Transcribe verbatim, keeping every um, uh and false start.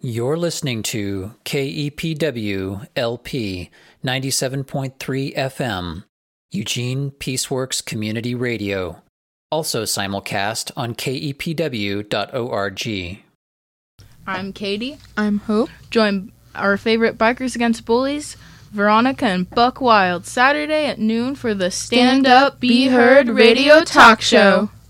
You're listening to K E P W L P ninety-seven point three F M, Eugene Peaceworks Community Radio, also simulcast on K E P W dot org. I'm Katie. I'm Hope. Join our favorite Bikers Against Bullies, Veronica and Buck Wild, Saturday at noon for the Stand Up, Be Heard radio talk show.